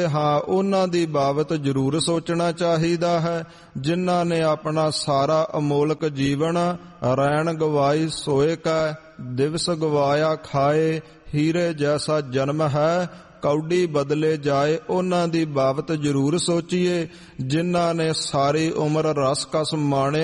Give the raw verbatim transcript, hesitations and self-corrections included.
ਹਾਂ, ਉਹਨਾਂ ਦੀ ਬਾਬਤ ਜ਼ਰੂਰ ਸੋਚਣਾ ਚਾਹੀਦਾ ਹੈ ਜਿਨ੍ਹਾਂ ਨੇ ਆਪਣਾ ਸਾਰਾ ਅਮੋਲਕ ਜੀਵਨ ਰੈਣ ਗਵਾਈ ਸੋਏ ਕੈ, ਦਿਵਸ ਗਵਾਇਆ ਖਾਏ, ਹੀਰੇ ਜੈਸਾ ਜਨਮ ਹੈ ਕੌਡੀ ਬਦਲੇ ਜਾਏ। ਉਹਨਾਂ ਦੀ ਬਾਬਤ ਜ਼ਰੂਰ ਸੋਚੀਏ ਜਿਨ੍ਹਾਂ ਨੇ ਸਾਰੀ ਉਮਰ ਰਸ ਕਸ ਮਾਣੇ